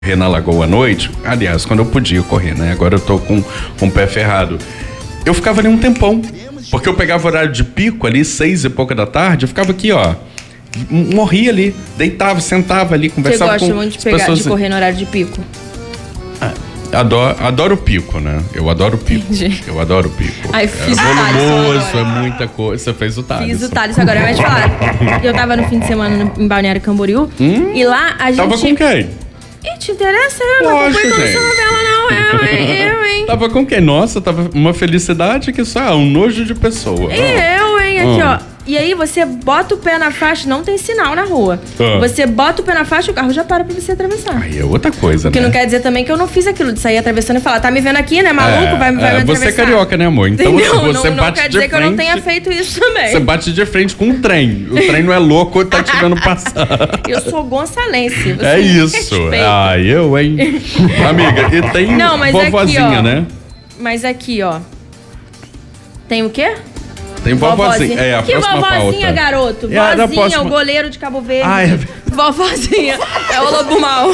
correr na lagoa à noite. Aliás, quando eu podia correr, né? Agora eu tô com o pé ferrado. Eu ficava ali um tempão. Porque eu pegava horário de pico ali, 6 e pouca da tarde, eu ficava aqui, ó. Morria ali, deitava, sentava ali, conversava com Você gosta muito de correr no horário de pico? Adoro o pico, né? Eu adoro o pico. Entendi. Eu adoro o pico. Aí fiz o volumoso, é muita coisa. Você fez o Thales. Fiz o Thales agora, eu ia te falar. Eu tava no fim de semana em Balneário Camboriú e lá a gente... Tava com quem? E te interessa? Eu não acompanho toda essa novela, não. Eu, hein? Tava com quem? Nossa, tava uma felicidade que só um nojo de pessoa. Eu, hein? Aqui, ó. E aí você bota o pé na faixa, não tem sinal na rua. Você bota o pé na faixa, o carro já para pra você atravessar. Aí é outra coisa, Porque né? não quer dizer também que eu não fiz aquilo de sair atravessando e falar, tá me vendo aqui, né, maluco? Vai me atravessar. Você é carioca, né, amor? Então você não bate quer de dizer que eu não frente, tenha feito isso também. Você bate de frente com um trem. O trem não é louco, tá te dando passar. Eu sou gonçalense. É isso. Eu, hein? Amiga, e tem vovozinha, aqui, ó, né? Mas aqui, ó. Tem o quê? Tem vovozinha. É, a que próxima vovozinha, pauta. Garoto? Vozinha, Vozinha, o goleiro de Cabo Verde. Vovozinha. É o lobo mau.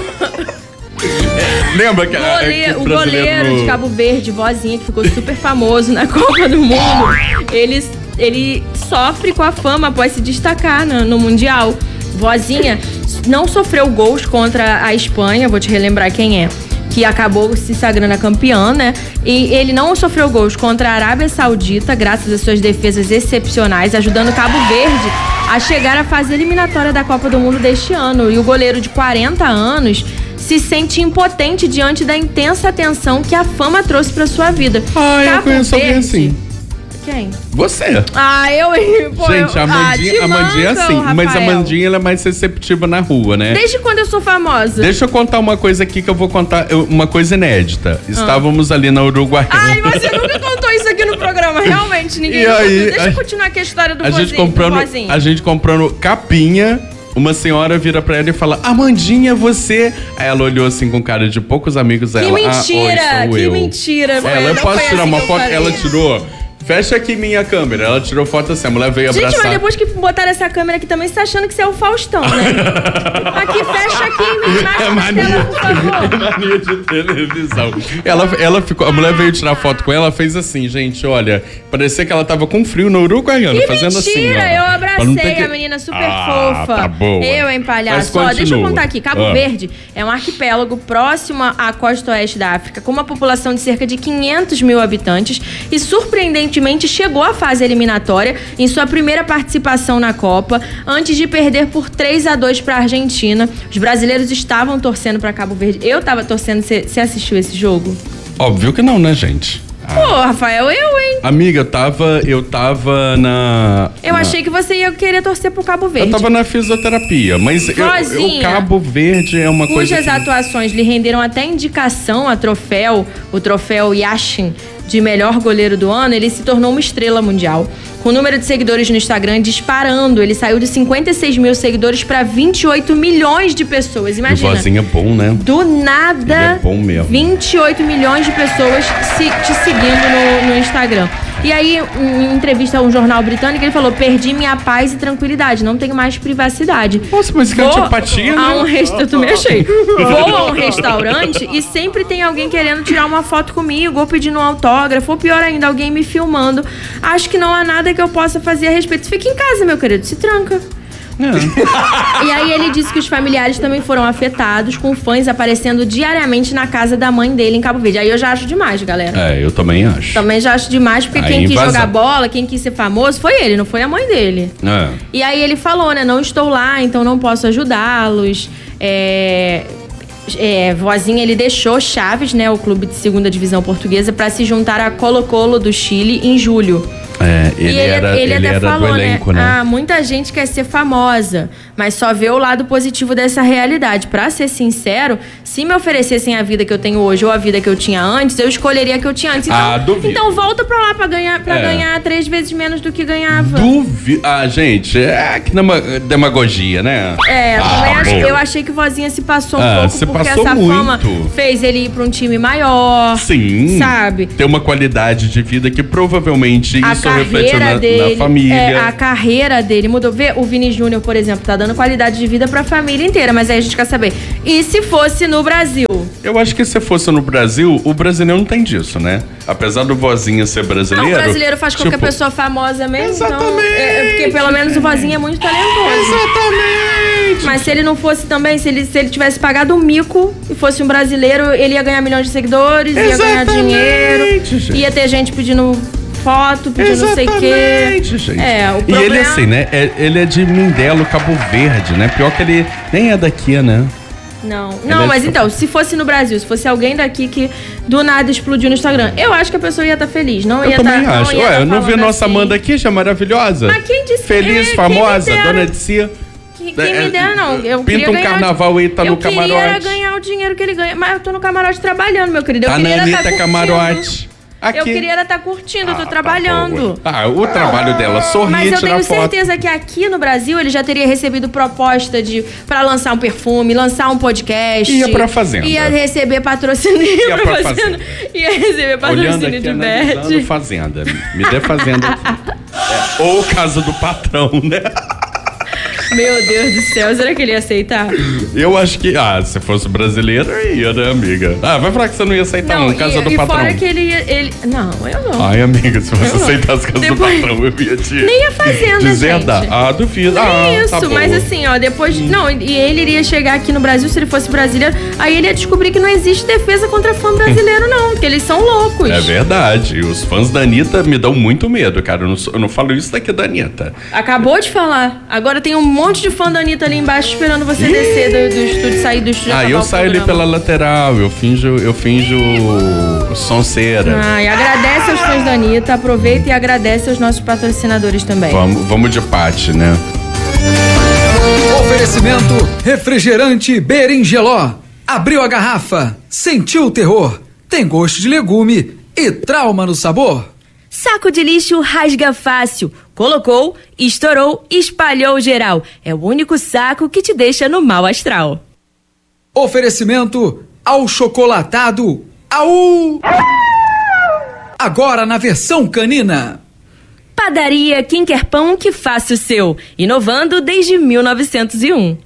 Lembra que o goleiro de Cabo Verde, vozinha, que ficou super famoso na Copa do Mundo. Ele sofre com a fama após se destacar no Mundial. Vozinha não sofreu gols contra a Espanha, vou te relembrar quem é, que acabou se sagrando a campeã, né? E ele não sofreu gols contra a Arábia Saudita, graças às suas defesas excepcionais, ajudando Cabo Verde a chegar à fase eliminatória da Copa do Mundo deste ano. E o goleiro de 40 anos se sente impotente diante da intensa atenção que a fama trouxe para sua vida. Eu conheço alguém assim. Quem? Você. Gente, a Amandinha é assim. Rafael. Mas a Amandinha ela é mais receptiva na rua, né? Desde quando eu sou famosa? Deixa eu contar uma coisa aqui que eu vou contar, uma coisa inédita. Estávamos ali na Uruguaiana. Ai, você nunca contou isso aqui no programa, realmente. Ninguém nunca contou. Deixa eu continuar aqui a história do vozinho. A gente comprando capinha. Uma senhora vira pra ela e fala, Amandinha, você... Aí ela olhou assim com cara de poucos amigos dela. Que mentira, que mentira. Ela, posso tirar uma foto? Ela tirou... Fecha aqui minha câmera. Ela tirou foto assim, a mulher veio abraçar. Gente, mas depois que botaram essa câmera aqui também, você tá achando que você é o Faustão, né? Aqui, fecha aqui, me marca na tela, por favor. É mania de televisão. Ela ficou... A mulher veio tirar foto com ela, fez assim, gente, olha... Parecia que ela tava com frio no Uruguaiana, fazendo mentira, assim, ó. Eu abracei a menina super fofa. Tá boa. Eu, hein, palhaço. Ó, deixa eu contar aqui. Cabo Verde é um arquipélago próximo à costa oeste da África, com uma população de cerca de 500 mil habitantes e, surpreendentemente, chegou à fase eliminatória em sua primeira participação na Copa, antes de perder por 3-2 para a Argentina. Os brasileiros estavam torcendo para Cabo Verde. Eu tava torcendo. Você assistiu esse jogo? Óbvio que não, né, gente? Pô, Rafael, hein? Amiga, eu tava na... Eu achei que você ia querer torcer pro Cabo Verde. Eu tava na fisioterapia, mas o Cabo Verde é uma coisa... Cujas atuações lhe renderam até indicação o troféu Yashin de melhor goleiro do ano. Ele se tornou uma estrela mundial. Com o número de seguidores no Instagram disparando, ele saiu de 56 mil seguidores para 28 milhões de pessoas. Imagina. O vozinho é bom, né? Do nada, ele é bom mesmo. 28 milhões de pessoas te seguindo no Instagram. E aí, em entrevista a um jornal britânico, ele falou: perdi minha paz e tranquilidade, não tenho mais privacidade. Nossa, mas que antipatia, né? Eu também achei. Vou a um restaurante e sempre tem alguém querendo tirar uma foto comigo, ou pedindo um autógrafo, ou pior ainda, alguém me filmando. Acho que não há nada que eu possa fazer a respeito. Fica em casa, meu querido, se tranca. E aí ele disse que os familiares também foram afetados, com fãs aparecendo diariamente na casa da mãe dele em Cabo Verde. Aí eu já acho demais, galera. Eu também acho. Também já acho demais, porque quem quis jogar bola, quem quis ser famoso, foi ele, não foi a mãe dele. E aí ele falou, né, não estou lá, então não posso ajudá-los. Vozinha, ele deixou Chaves, né, o clube de segunda divisão portuguesa, para se juntar a Colo-Colo do Chile em julho. Ele era falou, do elenco, né? Muita gente quer ser famosa, mas só vê o lado positivo dessa realidade. Pra ser sincero, se me oferecessem a vida que eu tenho hoje ou a vida que eu tinha antes, eu escolheria a que eu tinha antes. Então volta pra lá pra ganhar 3 vezes menos do que ganhava. Gente, que demagogia, né? Eu achei que o Vozinha se passou um pouco, porque essa muito. fama fez ele ir pra um time maior. Sim. Sabe? Ter uma qualidade de vida que provavelmente isso isso refletiu na família. A carreira dele mudou. Vê, o Vini Júnior, por exemplo, tá dando qualidade de vida pra família inteira. Mas aí a gente quer saber, e se fosse no Brasil? Eu acho que se fosse no Brasil, o brasileiro não tem disso, né? Apesar do Vozinha ser brasileiro... Não, o brasileiro faz qualquer pessoa famosa mesmo. Exatamente. Então, porque pelo menos o Vozinha é muito talentoso. Exatamente. Mas se ele não fosse também, se ele tivesse pagado um mico e fosse um brasileiro, ele ia ganhar milhões de seguidores, ia ganhar dinheiro, gente. Ia ter gente pedindo foto, pedindo não sei o quê. Gente. O problema... E ele assim, né? Ele é de Mindelo, Cabo Verde, né? Pior que ele nem é daqui, né? Não, mas então, se fosse no Brasil, se fosse alguém daqui que do nada explodiu no Instagram, eu acho que a pessoa ia estar feliz. Eu também acho. Ué, eu não vi nossa assim. Amanda aqui, já maravilhosa. Mas quem disse? Feliz, famosa, dona de si. Quem me dera, não. Eu pinta um carnaval aí, tá no camarote. Eu queria ganhar o dinheiro que ele ganha, mas eu tô no camarote trabalhando, meu querido. Eu queria estar camarote. Aqui. Eu queria estar curtindo, eu tô trabalhando. O trabalho dela, sorrir, mas eu tenho foto. certeza que aqui no Brasil ele já teria recebido proposta pra lançar um perfume, lançar um podcast. Ia pra fazenda. Ia receber patrocínio. Ia pra fazenda. Ia receber patrocínio de Beth. Fazenda. Me dê fazenda aqui. Ou casa do patrão, né? Meu Deus do céu, será que ele ia aceitar? Eu acho que, se fosse brasileiro, ia, né, amiga? Vai falar que você não ia aceitar não, casa do patrão. Fora que ele ia... Não, eu não. Ai, amiga, se você aceitasse casa do patrão, eu ia te... Nem a fazenda, deserdar. Gente. Duvido. Nem isso, tá mas assim, depois... Não, e ele iria chegar aqui no Brasil, se ele fosse brasileiro, aí ele ia descobrir que não existe defesa contra fã brasileiro, não, que eles são loucos. É verdade, os fãs da Anitta me dão muito medo, cara, eu não falo isso daqui da Anitta. Acabou de falar, agora tem um monte de fã da Anitta ali embaixo esperando você descer do estúdio, sair do estúdio. Eu saio ali pela lateral, eu finjo sonceira. E agradece aos fãs da Anitta, aproveita e agradece aos nossos patrocinadores também. Vamos de Pati, né? Oferecimento refrigerante Berinjeló. Abriu a garrafa, sentiu o terror, tem gosto de legume e trauma no sabor. Saco de lixo rasga fácil. Colocou, estourou, espalhou geral. É o único saco que te deixa no mau astral. Oferecimento ao chocolatado Au! Agora na versão canina. Padaria Quem Quer Pão que faça o seu. Inovando desde 1901.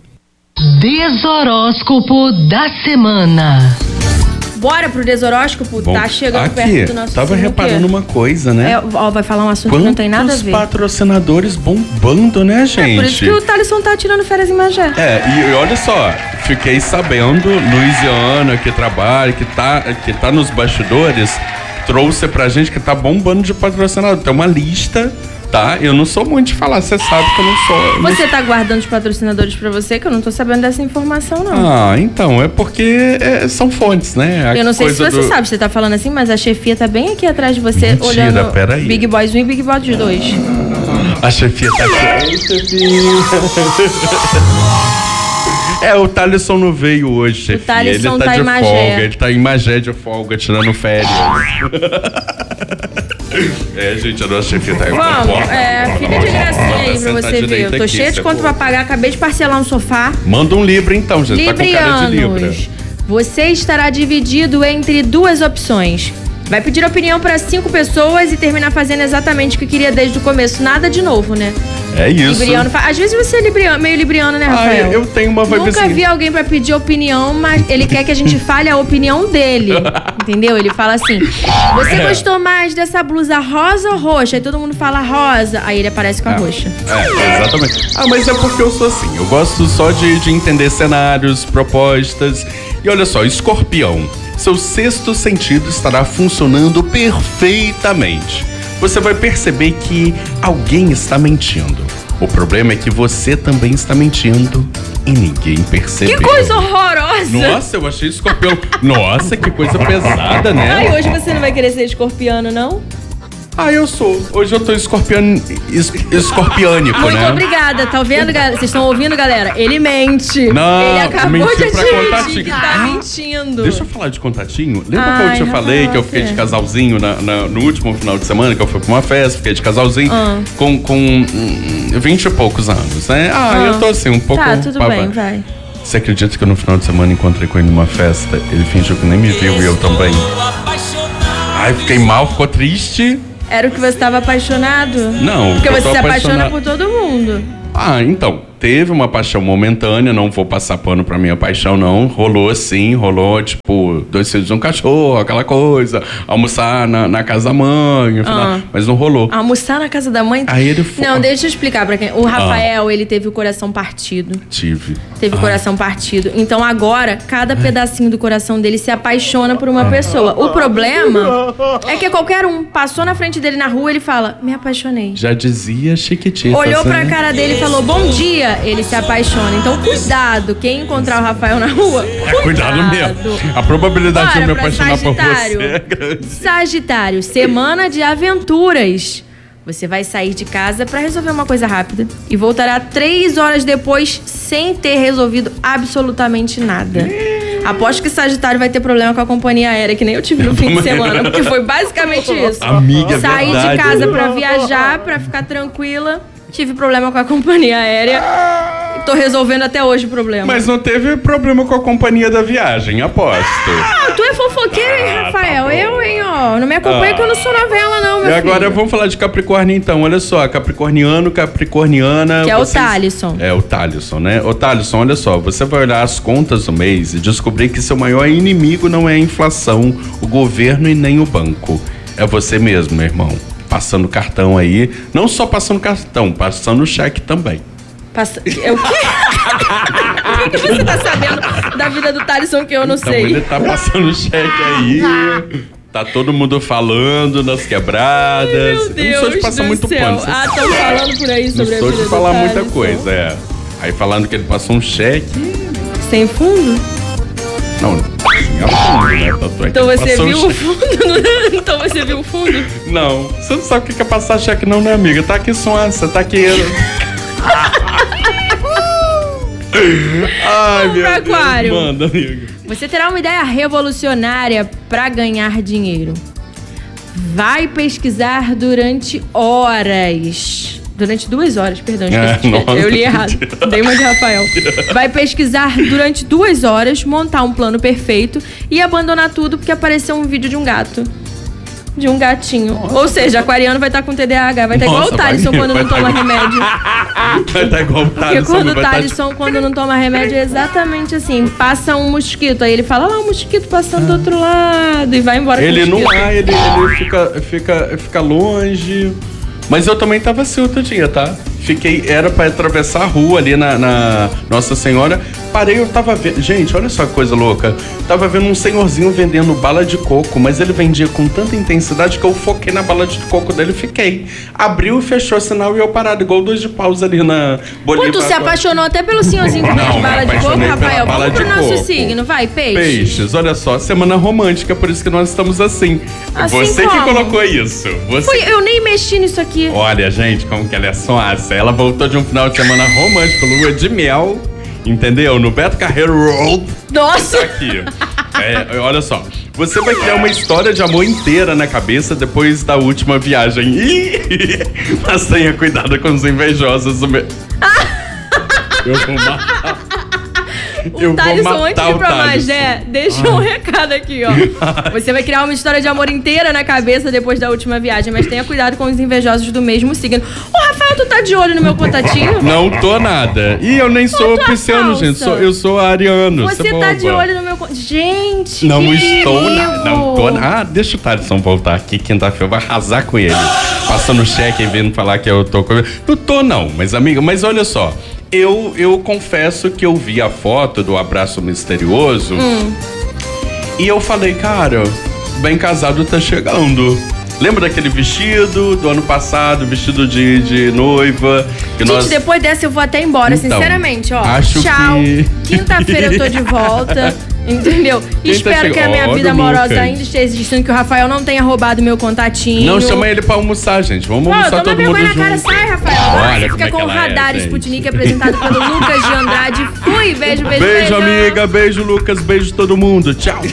Desoróscopo da semana. Bora pro desoróscopo? Tá chegando perto do nosso... Tava reparando uma coisa, né? Vai falar um assunto que não tem nada a ver. Patrocinadores bombando, né, gente? Por isso que o Thalisson tá tirando férias em Magé. E olha só, fiquei sabendo, Luiziana, que trabalha, que tá nos bastidores, trouxe pra gente que tá bombando de patrocinador. Tem uma lista... Tá? Eu não sou muito de falar, você sabe que eu não sou... Você tá guardando os patrocinadores pra você, que eu não tô sabendo dessa informação, não. Então, é porque são fontes, né? Eu não sei se você sabe, você tá falando assim, mas a chefia tá bem aqui atrás de você, olhando peraí. Big Boys 1 e Big Boys 2. A chefia tá aqui. O Thalisson não veio hoje, chefia. O Thalisson ele tá de Magé. folga, ele tá em Magé de folga, tirando férias. Gente, a nossa chefia tá aí. Filha de gracinha aí pra você ver. Eu tô cheia de conta pra pagar, acabei de parcelar um sofá. Manda um Libra então, gente. Tá com cara de Libra. Você estará dividido entre duas opções. Vai pedir opinião para 5 pessoas e terminar fazendo exatamente o que queria desde o começo. Nada de novo, né? É isso. Libriano, às vezes você é meio libriano, né, Rafael? Eu tenho uma vibe Nunca vi alguém pra pedir opinião, mas ele quer que a gente fale a opinião dele. Entendeu? Ele fala assim: você gostou mais dessa blusa rosa ou roxa? Aí todo mundo fala rosa. Aí ele aparece com a roxa. Exatamente. Mas é porque eu sou assim. Eu gosto só de entender cenários, propostas. E olha só, Escorpião. Seu sexto sentido estará funcionando perfeitamente. Você vai perceber que alguém está mentindo. O problema é que você também está mentindo e ninguém percebeu. Que coisa horrorosa! Nossa, eu achei Escorpião. Nossa, que coisa pesada, né? Ai, hoje você não vai querer ser escorpiano, não? Eu sou. Hoje eu tô escorpiânico, Muito né? obrigada, tá vendo, galera? Vocês estão ouvindo, galera? Ele mente. Não, ele acabou de admitir que tá mentindo. Deixa eu falar de contatinho. Lembra que eu te falei que eu fiquei de casalzinho no último final de semana, que eu fui pra uma festa, fiquei de casalzinho com 20 e poucos anos, né? Eu tô assim, um pouco... Tá, tudo bem, vai. Você acredita que no final de semana encontrei com ele numa festa? Ele fingiu que nem me viu e eu também. Fiquei mal, ficou triste. Era o que você estava apaixonado? Não, porque eu você tô se apaixona apaixonado. por todo mundo. Ah, então, teve uma paixão momentânea, não vou passar pano pra minha paixão, não. Rolou sim, tipo, 2 filhos de um cachorro, aquela coisa, almoçar na casa da mãe, mas não rolou. Almoçar na casa da mãe? Aí ele foi. Não, deixa eu explicar pra quem. O Rafael, ele teve o coração partido. Teve o coração partido. Então agora, cada pedacinho do coração dele se apaixona por uma pessoa. O problema é que qualquer um passou na frente dele na rua, ele fala, me apaixonei. Já dizia Chiquitita. Olhou pra cara dele e falou, bom dia, ele se apaixona. Então cuidado, quem encontrar o Rafael na rua, cuidado mesmo. A probabilidade de eu me apaixonar por você é grande. Sagitário, semana de aventuras. Você vai sair de casa pra resolver uma coisa rápida e voltará 3 horas depois sem ter resolvido absolutamente nada. Aposto que Sagitário vai ter problema com a companhia aérea, que nem eu tive no fim de semana, porque foi basicamente isso. Amiga, saí verdade. de casa pra viajar, pra ficar tranquila. Tive problema com a companhia aérea. Tô resolvendo até hoje o problema. Mas não teve problema com a companhia da viagem, aposto. Tu é fofoqueiro, hein, Rafael? Tá eu, hein, ó. Não me acompanha que eu não sou novela, não, meu E agora filho. vamos falar de Capricórnio então. Olha só, Capricorniano, Capricorniana. Que é o Thalisson. É o Thalisson, né? Ô Thalisson, olha só, você vai olhar as contas do mês e descobrir que seu maior inimigo não é a inflação, o governo e nem o banco. É você mesmo, meu irmão. Passando cartão aí. Não só passando cartão, passando cheque também. É o quê? O que você tá sabendo da vida do Thalisson que eu não sei? Então ele tá passando cheque aí. Tá todo mundo falando nas quebradas. Meu Deus, eu não sou de passar muito pano. estão falando por aí sobre a vida Não sou de do falar muita Thalisson. coisa, é. Aí falando que ele passou um cheque. Sem fundo? Não, tinha fundo, né? Tanto é que Então ele você passou viu um o cheque. fundo? Então você viu o fundo? Não, você não sabe o que é passar cheque não, né, amiga? Tá aqui só, você tá aqui... Ai, meu Deus, Aquário. manda, amiga. Você terá uma ideia revolucionária pra ganhar dinheiro. Vai pesquisar durante horas. Durante 2 horas, perdão, esqueci. nossa. Eu li errado. Dei uma de Rafael. Vai pesquisar durante 2 horas, montar um plano perfeito e abandonar tudo porque apareceu um vídeo de um gato. De um gatinho. Ou seja, aquariano vai estar com TDAH. Vai estar igual o Thalisson quando não toma remédio. Vai estar igual o Porque Thalisson. quando o vai tá Thalisson, quando não toma remédio, é exatamente assim. Passa um mosquito. Aí ele fala, lá, um mosquito passando do outro lado. E vai embora com o Ele mosquito. não vai, ele fica longe. Mas eu também tava assim outro dia, tá? Era pra atravessar a rua ali na Nossa Senhora. Parei, eu tava vendo. Gente, olha só que coisa louca. Tava vendo um senhorzinho vendendo bala de coco, mas ele vendia com tanta intensidade que eu foquei na bala de coco dele e fiquei. Abriu e fechou o sinal e eu parado, igual 2 de paus ali na bolinha. Pô, tu se apaixonou até pelo senhorzinho que vende Não, bala me de coco, apaixonei pela Rafael. bala Vamos pro de nosso coco. signo, vai, peixe. Peixes, olha só, semana romântica, por isso que nós estamos assim. Assim Você que como? colocou isso. Você... Eu nem mexi nisso aqui. Olha, gente, como que ela é sonsa. Ela voltou de um final de semana romântico, lua de mel, entendeu? No Beto Carreiro Road. Nossa! Tá aqui. Olha só. Você vai criar uma história de amor inteira na cabeça depois da última viagem. Mas tenha cuidado com os invejosos do meu... Eu vou matar. O Thalisson, antes de ir pra Thalisson. Magé, deixou um recado aqui, ó. Você vai criar uma história de amor inteira na cabeça depois da última viagem, mas tenha cuidado com os invejosos do mesmo signo. Ô, Rafael, tu tá de olho no meu contatinho? Não tô nada. E eu nem sou tua pisciano, falsa. gente. Eu sou ariano. Você tá de olho no meu contatinho. Gente, Não que estou perigo. nada. Não tô nada. Deixa o Thalisson voltar aqui quinta-feira. Eu vou arrasar com ele. Passando cheque e vindo falar que eu tô com ele. Não tô, não. Mas, amiga, mas olha só. Eu confesso que eu vi a foto do abraço misterioso e eu falei, cara, bem casado tá chegando. Lembra daquele vestido do ano passado, vestido de noiva? Que Gente, depois dessa eu vou até embora, Então, sinceramente, ó. acho Tchau. que- Quinta-feira eu tô de volta. Entendeu? Espero que a minha Olha vida o amorosa Lucas. ainda esteja existindo, que o Rafael não tenha roubado meu contatinho. Não, chama ele pra almoçar, gente. Vamos Pô, almoçar toma todo vergonha mundo na cara, junto. sai, Rafael. Agora Olha você como fica é que com o ela é, Radar gente. Sputnik, apresentado pelo Lucas de Andrade. Fui, beijo, beijo, Beijo, amiga. Beijo, Lucas. Beijo todo mundo. Tchau.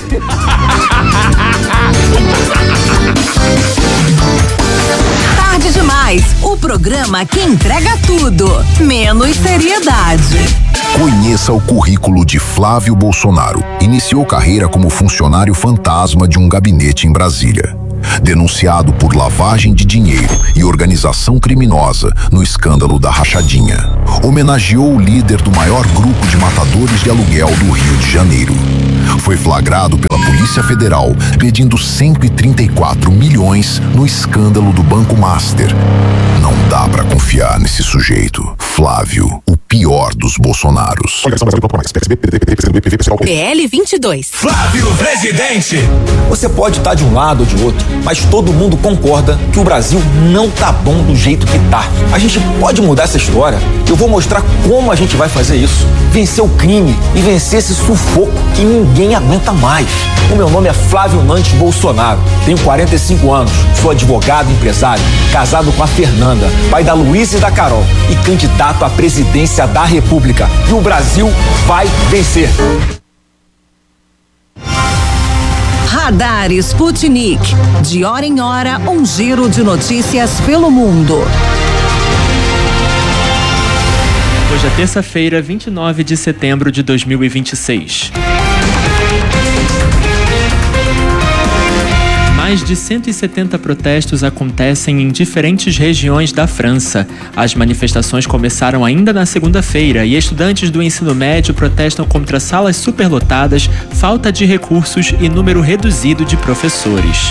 Tarde demais, o programa que entrega tudo, menos seriedade. Conheça o currículo de Flávio Bolsonaro. Iniciou carreira como funcionário fantasma de um gabinete em Brasília. denunciado por lavagem de dinheiro e organização criminosa no escândalo da Rachadinha. Homenageou o líder do maior grupo de matadores de aluguel do Rio de Janeiro. Foi flagrado pela Polícia Federal pedindo 134 milhões no escândalo do Banco Master. Não dá pra confiar nesse sujeito. Flávio, o pior dos Bolsonaros. PL 22. Flávio Presidente. Você pode estar de um lado ou de outro, mas todo mundo concorda que o Brasil não tá bom do jeito que tá. A gente pode mudar essa história. Eu vou mostrar como a gente vai fazer isso. Vencer o crime e vencer esse sufoco que ninguém aguenta mais. O meu nome é Flávio Nantes Bolsonaro. Tenho 45 anos, sou advogado e empresário, casado com a Fernanda, pai da Luísa e da Carol e candidato à presidência da República. E o Brasil vai vencer. Radar Sputnik. De hora em hora, um giro de notícias pelo mundo. Hoje é terça-feira, 29 de setembro de 2026. Mais de 170 protestos acontecem em diferentes regiões da França. As manifestações começaram ainda na segunda-feira e estudantes do ensino médio protestam contra salas superlotadas, falta de recursos e número reduzido de professores.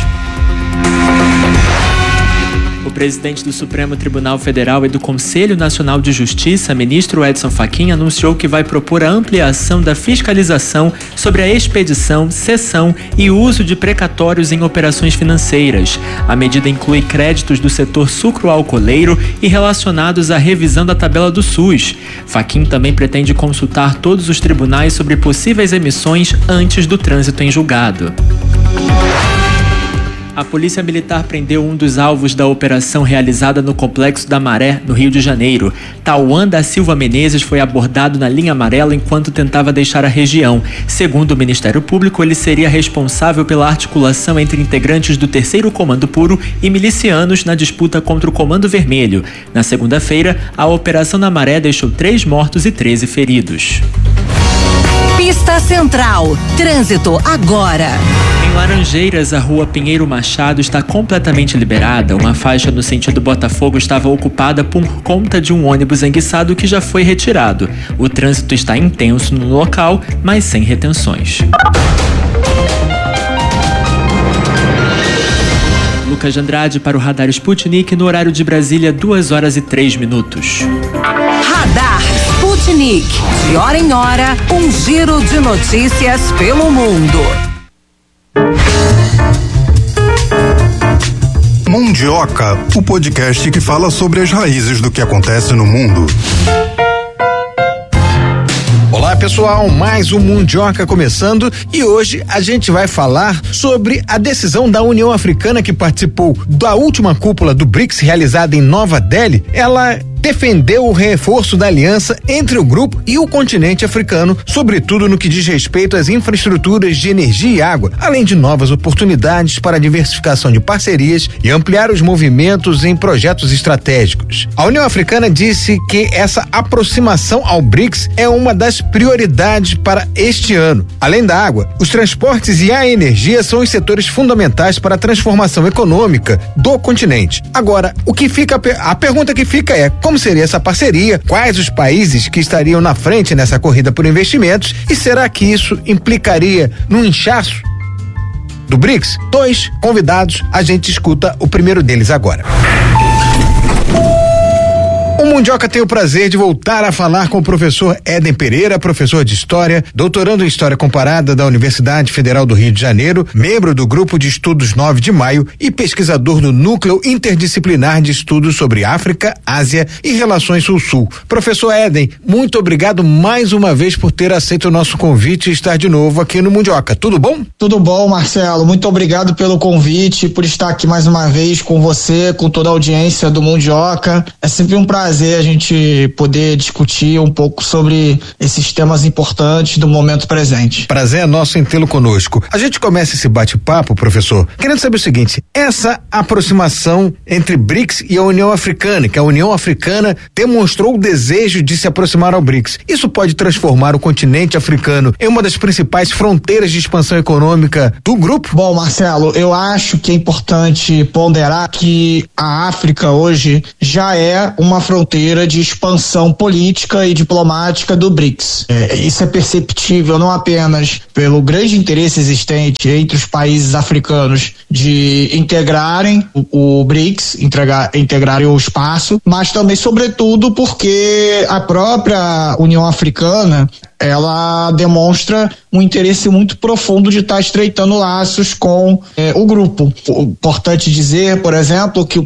O presidente do Supremo Tribunal Federal e do Conselho Nacional de Justiça, ministro Edson Fachin, anunciou que vai propor a ampliação da fiscalização sobre a expedição, cessão e uso de precatórios em operações financeiras. A medida inclui créditos do setor sucroalcooleiro e relacionados à revisão da tabela do SUS. Fachin também pretende consultar todos os tribunais sobre possíveis emissões antes do trânsito em julgado. A Polícia Militar prendeu um dos alvos da operação realizada no Complexo da Maré, no Rio de Janeiro. Tauan da Silva Menezes foi abordado na linha amarela enquanto tentava deixar a região. Segundo o Ministério Público, ele seria responsável pela articulação entre integrantes do 3º Comando Puro e milicianos na disputa contra o Comando Vermelho. Na segunda-feira, a Operação da Maré deixou 3 mortos e 13 feridos. Pista Central. Trânsito agora. Em Laranjeiras, a rua Pinheiro Machado está completamente liberada. Uma faixa no sentido Botafogo estava ocupada por conta de um ônibus enguiçado que já foi retirado. O trânsito está intenso no local, mas sem retenções. Lucas de Andrade para o Radar Sputnik, no horário de Brasília, 2h03. Radar Sputnik. De hora em hora, um giro de notícias pelo mundo. Mundioca, o podcast que fala sobre as raízes do que acontece no mundo. Olá pessoal, mais um Mundioca começando e hoje a gente vai falar sobre a decisão da União Africana que participou da última cúpula do BRICS realizada em Nova Delhi. Ela defendeu o reforço da aliança entre o grupo e o continente africano, sobretudo no que diz respeito às infraestruturas de energia e água, além de novas oportunidades para a diversificação de parcerias e ampliar os movimentos em projetos estratégicos. A União Africana disse que essa aproximação ao BRICS é uma das prioridades para este ano. Além da água, os transportes e a energia são os setores fundamentais para a transformação econômica do continente. Agora, a pergunta que fica é: como seria essa parceria? Quais os países que estariam na frente nessa corrida por investimentos? E será que isso implicaria num inchaço do BRICS? 2 convidados, a gente escuta o primeiro deles agora. O Mundioca tem o prazer de voltar a falar com o professor Éden Pereira, professor de História, doutorando em História Comparada da Universidade Federal do Rio de Janeiro, membro do Grupo de Estudos 9 de Maio e pesquisador do Núcleo Interdisciplinar de Estudos sobre África, Ásia e Relações Sul-Sul. Professor Éden, muito obrigado mais uma vez por ter aceito o nosso convite e estar de novo aqui no Mundioca. Tudo bom? Tudo bom, Marcelo. Muito obrigado pelo convite, por estar aqui mais uma vez com você, com toda a audiência do Mundioca. É sempre um prazer prazer a gente poder discutir um pouco sobre esses temas importantes do momento presente. Prazer é nosso em tê-lo conosco. A gente começa esse bate-papo, professor, querendo saber o seguinte: essa aproximação entre BRICS e a União Africana, que a União Africana demonstrou o desejo de se aproximar ao BRICS, isso pode transformar o continente africano em uma das principais fronteiras de expansão econômica do grupo? Bom, Marcelo, eu acho que é importante ponderar que a África hoje já é uma fronteira de expansão política e diplomática do BRICS. Isso é perceptível não apenas pelo grande interesse existente entre os países africanos de integrarem o BRICS, integrarem o espaço, mas também, sobretudo, porque a própria União Africana ela demonstra um interesse muito profundo de estar estreitando laços com o grupo. Importante dizer, por exemplo, que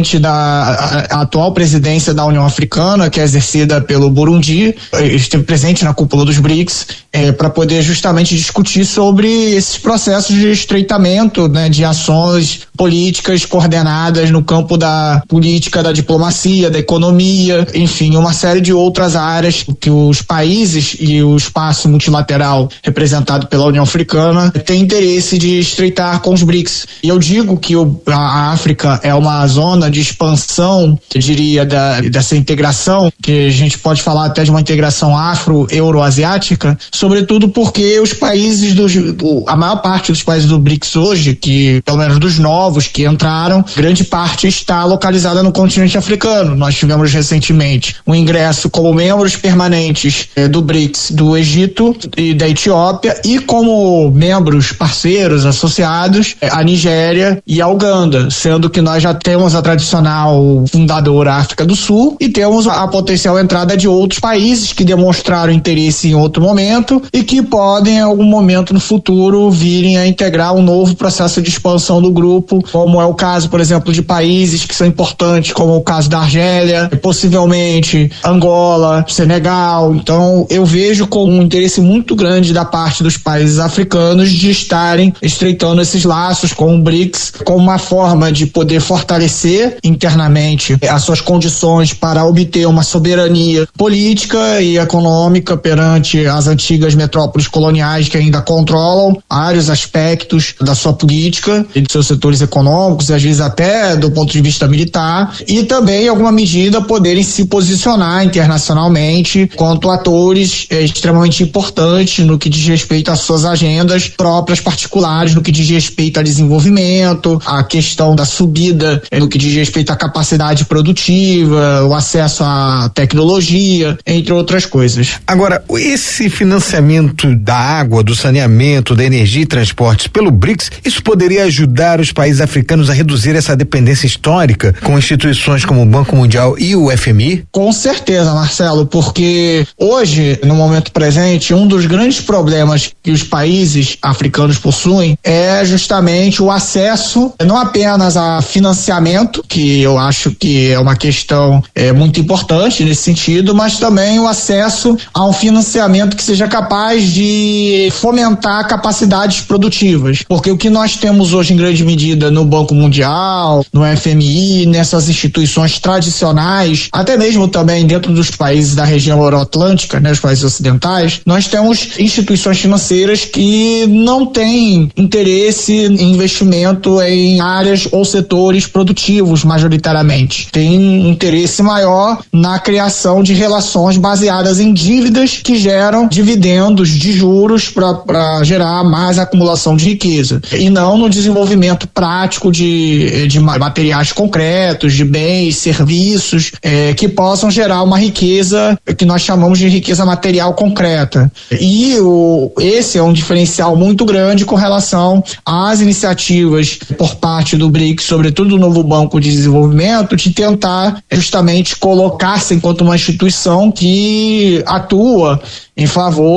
a atual presidência da União Africana, que é exercida pelo Burundi, esteve presente na cúpula dos BRICS para poder justamente discutir sobre esses processos de estreitamento, né, de ações políticas coordenadas no campo da política, da diplomacia, da economia, enfim, uma série de outras áreas que os países e o espaço multilateral representado pela União Africana tem interesse de estreitar com os BRICS. E eu digo que a África é uma zona de expansão, eu diria, dessa integração, que a gente pode falar até de uma integração afro-euroasiática, sobretudo porque os países a maior parte dos países do BRICS hoje, que pelo menos dos novos que entraram, grande parte está localizada no continente africano. Nós tivemos recentemente o ingresso como membros permanentes do BRICS do Egito e da Etiópia, e como membros parceiros associados a Nigéria e a Uganda, sendo que nós já temos a tradicional fundadora África do Sul e temos a potencial entrada de outros países que demonstraram interesse em outro momento e que podem em algum momento no futuro virem a integrar um novo processo de expansão do grupo, como é o caso, por exemplo, de países que são importantes, como o caso da Argélia, possivelmente Angola, Senegal. Então eu vejo com um interesse muito grande da parte dos países africanos de estarem estreitando esses laços com o BRICS como uma forma de poder fortalecer internamente as suas condições para obter uma soberania política e econômica perante as antigas metrópoles coloniais que ainda controlam vários aspectos da sua política e dos seus setores econômicos, e às vezes até do ponto de vista militar, e também em alguma medida poderem se posicionar internacionalmente quanto atores extremamente importantes no que diz respeito às suas agendas próprias particulares, no que diz respeito a desenvolvimento, a questão da subida no que diz respeito à capacidade produtiva, o acesso à tecnologia, entre outras coisas. Agora, esse financiamento da água, do saneamento, da energia e transportes pelo BRICS, isso poderia ajudar os países africanos a reduzir essa dependência histórica com instituições como o Banco Mundial e o FMI? Com certeza, Marcelo, porque hoje, no momento presente, um dos grandes problemas que os países africanos possuem é justamente o acesso não apenas a financiamento, que eu acho que é uma questão muito importante nesse sentido, mas também o acesso a um financiamento que seja capaz de fomentar capacidades produtivas, porque o que nós temos hoje em grande medida no Banco Mundial, no FMI, nessas instituições tradicionais, até mesmo também dentro dos países da região euroatlântica, né, os países ocidentais, nós temos instituições financeiras que não têm interesse em investimento em áreas ou setores produtivos majoritariamente. Tem um interesse maior na criação de relações baseadas em dívidas que geram dividendos de juros para gerar mais acumulação de riqueza, e não no desenvolvimento prático de materiais concretos, de bens, serviços que possam gerar uma riqueza que nós chamamos de riqueza material concreta. E esse é um diferencial muito grande com relação às iniciativas por parte do BRICS, sobretudo do novo Banco de Desenvolvimento, de tentar justamente colocar-se enquanto uma instituição que atua em favor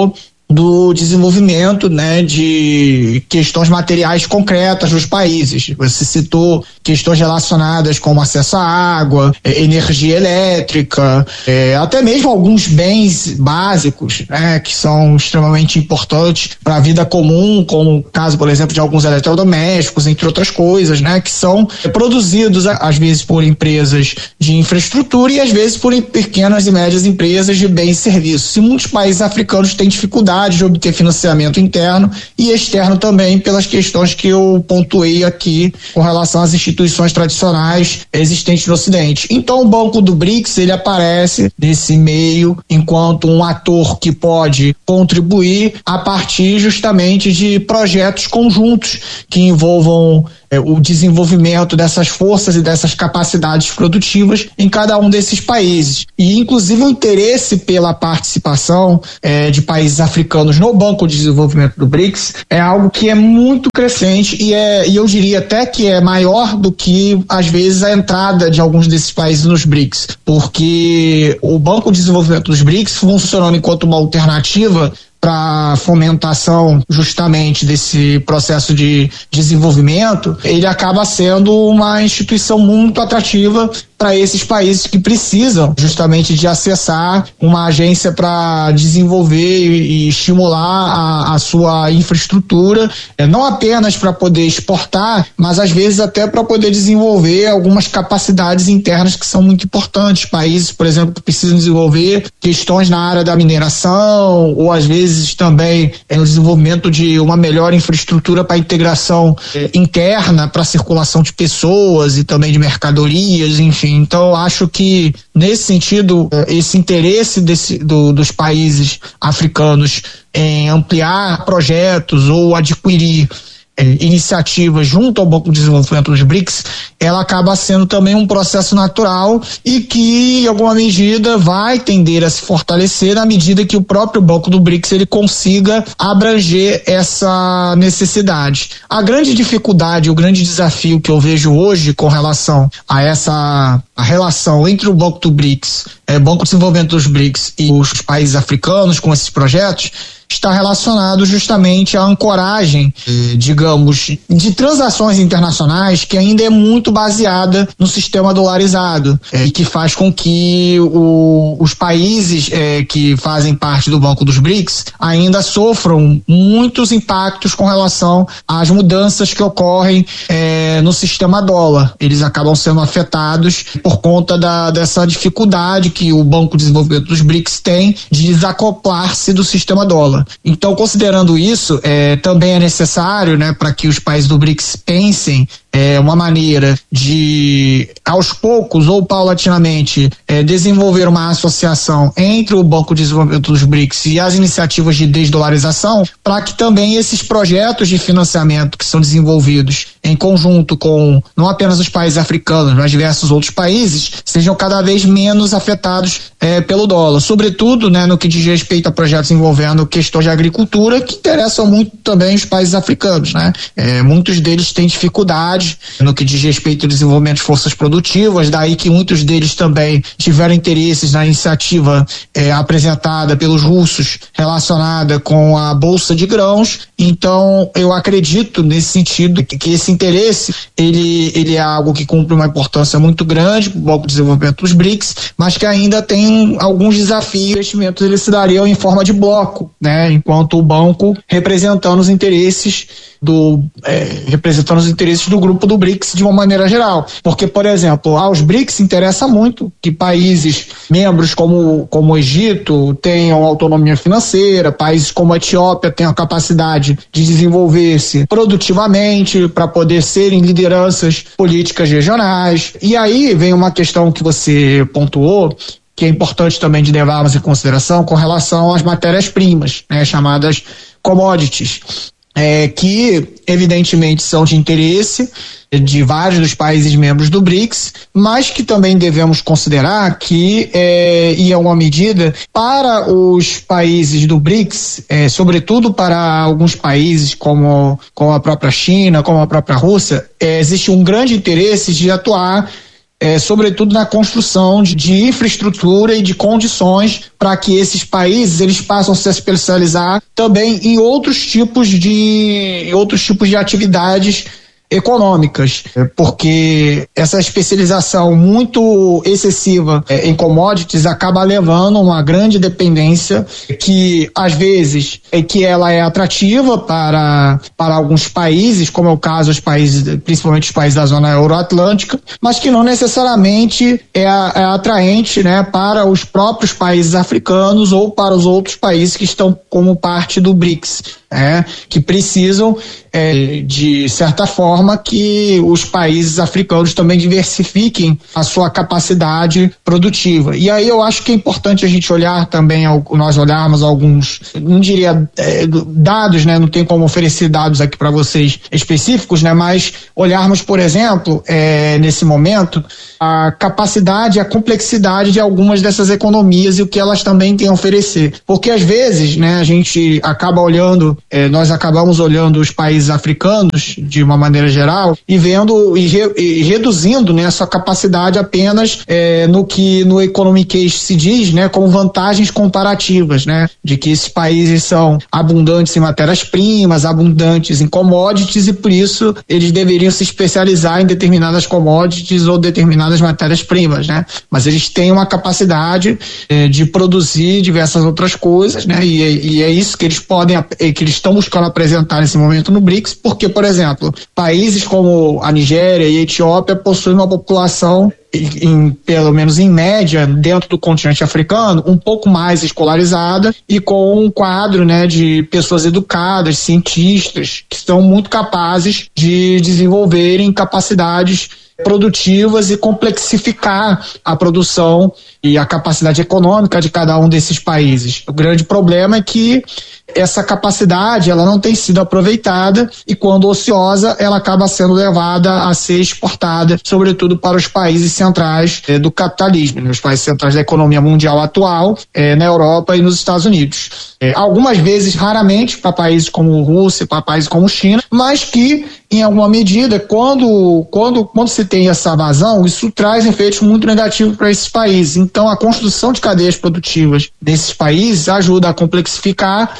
do desenvolvimento, né, de questões materiais concretas nos países. Você citou questões relacionadas como acesso à água, energia elétrica, até mesmo alguns bens básicos, né, que são extremamente importantes para a vida comum, como o caso, por exemplo, de alguns eletrodomésticos, entre outras coisas, né, que são produzidos às vezes por empresas de infraestrutura e às vezes por pequenas e médias empresas de bens e serviços. E muitos países africanos têm dificuldade de obter financiamento interno e externo também, pelas questões que eu pontuei aqui com relação às instituições tradicionais existentes no Ocidente. Então o Banco do BRICS, ele aparece nesse meio enquanto um ator que pode contribuir a partir justamente de projetos conjuntos que envolvam o desenvolvimento dessas forças e dessas capacidades produtivas em cada um desses países. E, inclusive, o interesse pela participação de países africanos no Banco de Desenvolvimento do BRICS é algo que é muito crescente e eu diria até que é maior do que, às vezes, a entrada de alguns desses países nos BRICS, porque o Banco de Desenvolvimento dos BRICS, funcionando enquanto uma alternativa para fomentação justamente desse processo de desenvolvimento, ele acaba sendo uma instituição muito atrativa para esses países que precisam justamente de acessar uma agência para desenvolver e estimular a sua infraestrutura, não apenas para poder exportar, mas às vezes até para poder desenvolver algumas capacidades internas que são muito importantes. Países, por exemplo, que precisam desenvolver questões na área da mineração, ou às vezes também o desenvolvimento de uma melhor infraestrutura para integração interna, para circulação de pessoas e também de mercadorias, enfim. Então, acho que, nesse sentido, esse interesse dos países africanos em ampliar projetos ou adquirir iniciativas junto ao Banco de Desenvolvimento dos BRICS, ela acaba sendo também um processo natural e que, em alguma medida, vai tender a se fortalecer na medida que o próprio Banco do BRICS ele consiga abranger essa necessidade. A grande dificuldade, o grande desafio que eu vejo hoje com relação a essa relação entre o Banco do BRICS, Banco de Desenvolvimento dos BRICS e os países africanos com esses projetos, está relacionado justamente à ancoragem, digamos, de transações internacionais que ainda é muito baseada no sistema dolarizado e que faz com que os países que fazem parte do Banco dos BRICS ainda sofram muitos impactos com relação às mudanças que ocorrem no sistema dólar. Eles acabam sendo afetados por conta dessa dificuldade que o Banco de Desenvolvimento dos BRICS tem de desacoplar-se do sistema dólar. Então, considerando isso, também é necessário, né, para que os países do BRICS pensem uma maneira de, aos poucos ou paulatinamente, desenvolver uma associação entre o Banco de Desenvolvimento dos BRICS e as iniciativas de desdolarização, para que também esses projetos de financiamento que são desenvolvidos em conjunto com não apenas os países africanos, mas diversos outros países, sejam cada vez menos afetados pelo dólar, sobretudo, né, no que diz respeito a projetos envolvendo questões de agricultura que interessam muito também os países africanos, né? Muitos deles têm dificuldade no que diz respeito ao desenvolvimento de forças produtivas, daí que muitos deles também tiveram interesses na iniciativa apresentada pelos russos relacionada com a Bolsa de Grãos. Então, eu acredito nesse sentido que esse interesse, ele é algo que cumpre uma importância muito grande para o Banco de Desenvolvimento dos BRICS, mas que ainda tem alguns desafios. Investimentos eles se dariam em forma de bloco, né? Enquanto o banco representando os interesses do grupo do BRICS de uma maneira geral. Porque, por exemplo, aos BRICS interessa muito que países membros como o Egito tenham autonomia financeira, países como a Etiópia tenham a capacidade de desenvolver-se produtivamente para poder serem lideranças políticas regionais. E aí vem uma questão que você pontuou, que é importante também de levarmos em consideração com relação às matérias-primas, né, chamadas commodities, que evidentemente são de interesse de vários dos países membros do BRICS, mas que também devemos considerar que, em alguma medida, para os países do BRICS, sobretudo para alguns países como a própria China, como a própria Rússia, existe um grande interesse de atuar sobretudo na construção de infraestrutura e de condições para que esses países eles passem a se especializar também em outros tipos de atividades econômicas, porque essa especialização muito excessiva em commodities acaba levando a uma grande dependência que às vezes que ela é atrativa para alguns países, como é o caso dos países, principalmente os países da zona euroatlântica, mas que não necessariamente é atraente, né, para os próprios países africanos ou para os outros países que estão como parte do BRICS. Que precisam, de certa forma, que os países africanos também diversifiquem a sua capacidade produtiva. E aí eu acho que é importante a gente olhar também, nós olharmos alguns, não diria dados, né? Não tem como oferecer dados aqui para vocês específicos, né? Mas olharmos, por exemplo, nesse momento, a capacidade, a complexidade de algumas dessas economias e o que elas também têm a oferecer. Porque às vezes, né, a gente acaba olhando, nós acabamos olhando os países africanos de uma maneira geral e vendo e reduzindo, né, sua capacidade apenas no que no Economic Case se diz, né, como vantagens comparativas, né, de que esses países são abundantes em matérias-primas, abundantes em commodities e por isso eles deveriam se especializar em determinadas commodities ou determinadas matérias-primas, né, mas eles têm uma capacidade de produzir diversas outras coisas, né, e é isso que eles que eles estão buscando apresentar nesse momento no BRICS, porque, por exemplo, países como a Nigéria e a Etiópia possuem uma população, pelo menos em média, dentro do continente africano, um pouco mais escolarizada e com um quadro, né, de pessoas educadas, cientistas, que são muito capazes de desenvolverem capacidades produtivas e complexificar a produção e a capacidade econômica de cada um desses países. O grande problema é que essa capacidade ela não tem sido aproveitada e quando ociosa ela acaba sendo levada a ser exportada, sobretudo para os países centrais do capitalismo, né? Os países centrais da economia mundial atual, na Europa e nos Estados Unidos. Algumas vezes, raramente, para países como Rússia, para países como China, mas que, em alguma medida, quando se tem essa vazão, isso traz efeitos muito negativos para esses países. Então, a construção de cadeias produtivas desses países ajuda a complexificar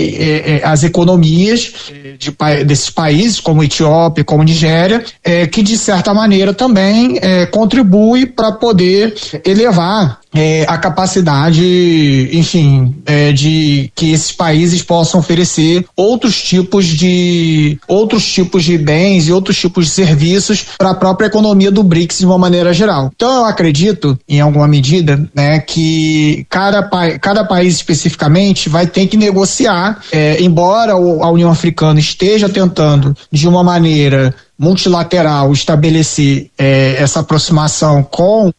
as economias desses países, como Etiópia, como Nigéria, que, de certa maneira, também contribui para poder elevar a capacidade, enfim, de que esses países possam oferecer outros tipos de bens e outros tipos de serviços para a própria economia do BRICS de uma maneira geral. Então eu acredito, em alguma medida, né, que cada país especificamente vai ter que negociar, embora a União Africana esteja tentando de uma maneira multilateral estabelecer essa aproximação com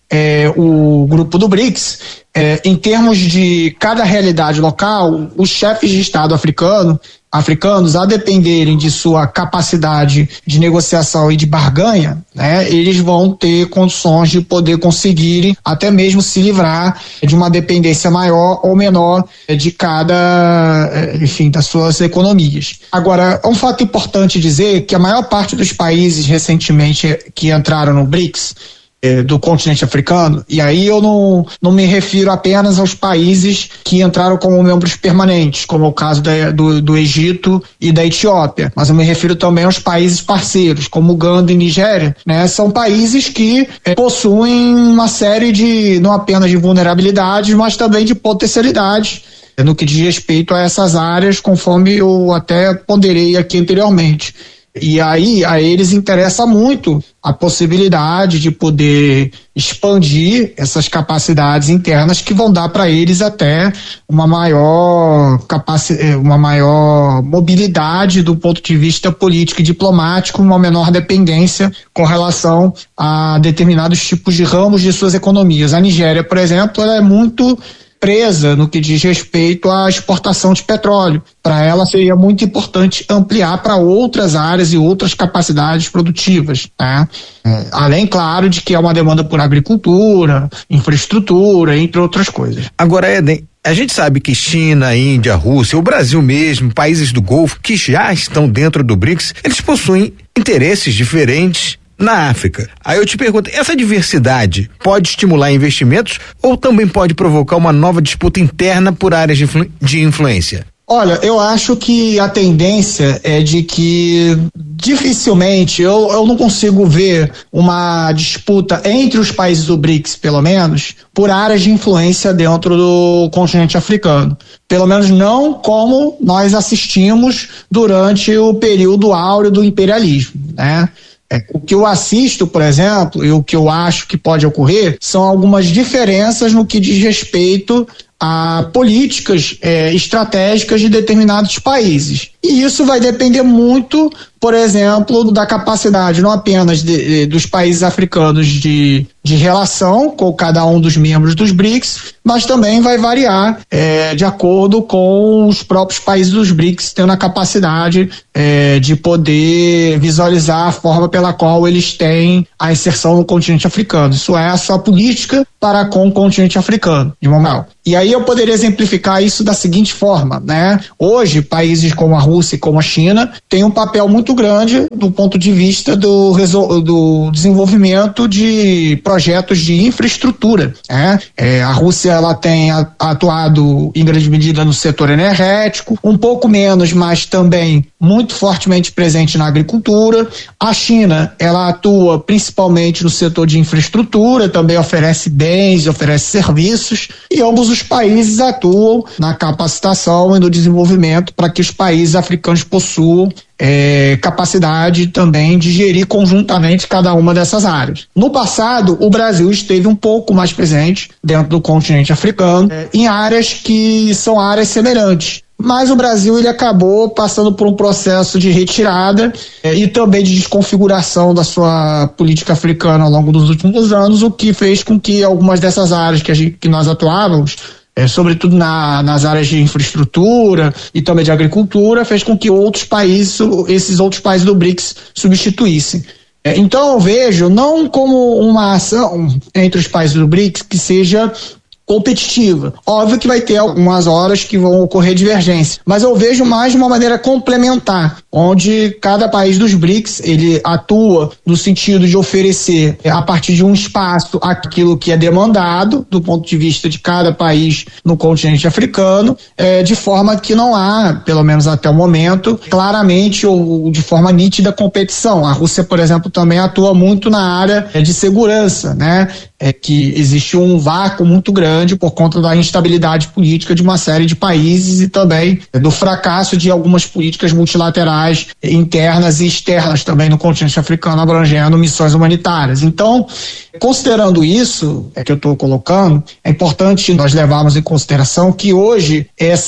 o grupo do BRICS, em termos de cada realidade local, os chefes de Estado africanos, a dependerem de sua capacidade de negociação e de barganha, né, eles vão ter condições de poder conseguirem até mesmo se livrar de uma dependência maior ou menor de cada, enfim, das suas economias. Agora, é um fato importante dizer que a maior parte dos países recentemente que entraram no BRICS, do continente africano, e aí eu não me refiro apenas aos países que entraram como membros permanentes, como é o caso do Egito e da Etiópia, mas eu me refiro também aos países parceiros, como Uganda e Nigéria, né? São países que possuem uma série de, não apenas de vulnerabilidades, mas também de potencialidades no que diz respeito a essas áreas, conforme eu até ponderei aqui anteriormente. E aí a eles interessa muito a possibilidade de poder expandir essas capacidades internas que vão dar para eles até uma maior mobilidade do ponto de vista político e diplomático, uma menor dependência com relação a determinados tipos de ramos de suas economias. A Nigéria, por exemplo, ela é muito presa no que diz respeito à exportação de petróleo. Para ela seria muito importante ampliar para outras áreas e outras capacidades produtivas, tá? Além, claro, de que há uma demanda por agricultura, infraestrutura, entre outras coisas. Agora, Eden, a gente sabe que China, Índia, Rússia, o Brasil mesmo, países do Golfo que já estão dentro do BRICS, eles possuem interesses diferentes na África. Aí eu te pergunto, essa diversidade pode estimular investimentos ou também pode provocar uma nova disputa interna por áreas de influência? Olha, eu acho que a tendência é de que dificilmente, eu não consigo ver uma disputa entre os países do BRICS, pelo menos, por áreas de influência dentro do continente africano. Pelo menos não como nós assistimos durante o período áureo do imperialismo, né? O que eu assisto, por exemplo, e o que eu acho que pode ocorrer são algumas diferenças no que diz respeito a políticas estratégicas de determinados países. E isso vai depender muito, por exemplo, da capacidade não apenas dos países africanos de relação com cada um dos membros dos BRICS, mas também vai variar de acordo com os próprios países dos BRICS tendo a capacidade de poder visualizar a forma pela qual eles têm a inserção no continente africano. Isso é a sua política para com o continente africano, de modo. E aí eu poderia exemplificar isso da seguinte forma, né? Hoje, países como a Rússia e como a China têm um papel muito grande do ponto de vista do desenvolvimento de projetos de infraestrutura, né? A Rússia, ela tem atuado em grande medida no setor energético, um pouco menos, mas também muito fortemente presente na agricultura. A China, ela atua principalmente no setor de infraestrutura, também oferece bens, oferece serviços, e ambos os países atuam na capacitação e no desenvolvimento para que os países africanos possuam capacidade também de gerir conjuntamente cada uma dessas áreas. No passado, o Brasil esteve um pouco mais presente dentro do continente africano, em áreas que são áreas semelhantes. Mas o Brasil, ele acabou passando por um processo de retirada e também de desconfiguração da sua política africana ao longo dos últimos anos, o que fez com que algumas dessas áreas que nós atuávamos, sobretudo nas áreas de infraestrutura e também de agricultura, fez com que esses outros países do BRICS substituíssem. Então eu vejo não como uma ação entre os países do BRICS que seja competitiva. Óbvio que vai ter algumas horas que vão ocorrer divergência, mas eu vejo mais de uma maneira complementar, onde cada país dos BRICS, ele atua no sentido de oferecer, a partir de um espaço, aquilo que é demandado do ponto de vista de cada país no continente africano, de forma que não há, pelo menos até o momento, claramente ou de forma nítida competição. A Rússia, por exemplo, também atua muito na área de segurança, né? Que existe um vácuo muito grande por conta da instabilidade política de uma série de países e também do fracasso de algumas políticas multilaterais internas e externas também no continente africano, abrangendo missões humanitárias. Então, considerando isso que eu estou colocando, é importante nós levarmos em consideração que hoje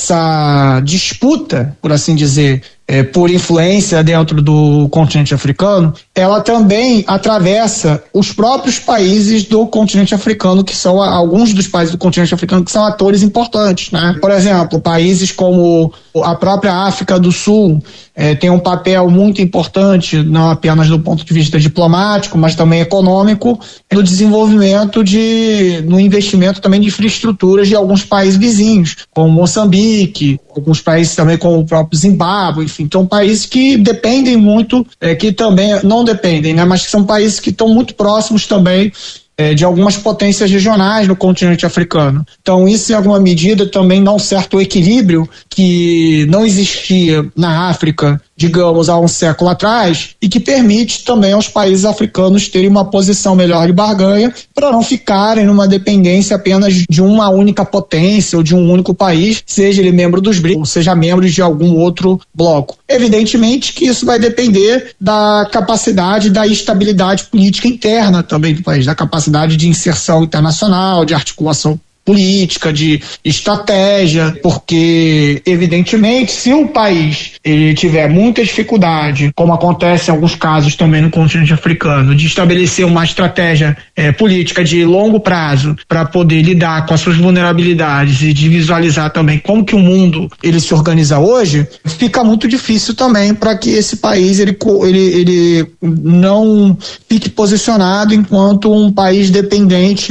essa disputa, por assim dizer, por influência dentro do continente africano, ela também atravessa os próprios países do continente africano, que são alguns dos países do continente africano que são atores importantes, né? Por exemplo, países como a própria África do Sul tem um papel muito importante, não apenas do ponto de vista diplomático, mas também econômico, no desenvolvimento no investimento também de infraestruturas de alguns países vizinhos, como Moçambique, alguns países também como o próprio Zimbábue, enfim, são países que dependem muito, que também não dependem, né, mas que são países que estão muito próximos também de algumas potências regionais no continente africano. Então isso, em alguma medida, também dá um certo equilíbrio que não existia na África, digamos, há um século atrás, e que permite também aos países africanos terem uma posição melhor de barganha para não ficarem numa dependência apenas de uma única potência ou de um único país, seja ele membro dos BRICS ou seja membro de algum outro bloco. Evidentemente que isso vai depender da capacidade, da estabilidade política interna também do país, da capacidade de inserção internacional, de articulação política, de estratégia, porque evidentemente se o país ele tiver muita dificuldade, como acontece em alguns casos também no continente africano, de estabelecer uma estratégia política de longo prazo para poder lidar com as suas vulnerabilidades e de visualizar também como que o mundo ele se organiza hoje, fica muito difícil também para que esse país ele não fique posicionado enquanto um país dependente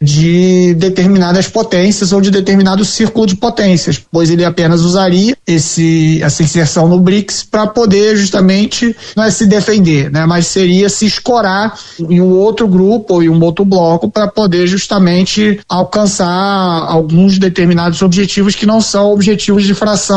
de determinadas potências ou de determinado círculo de potências, pois ele apenas usaria essa inserção no BRICS para poder justamente, não é se defender, né, mas seria se escorar em um outro grupo ou em um outro bloco para poder justamente alcançar alguns determinados objetivos que não são objetivos